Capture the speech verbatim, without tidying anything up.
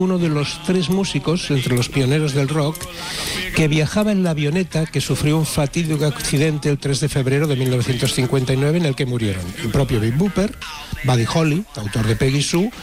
uno de los tres músicos, entre los pioneros del rock, que viajaba en la avioneta que sufrió un fatídico accidente el tres de febrero de mil novecientos cincuenta y nueve en el que murieron el propio Big Bopper, Buddy Holly, autor de Peggy Sue,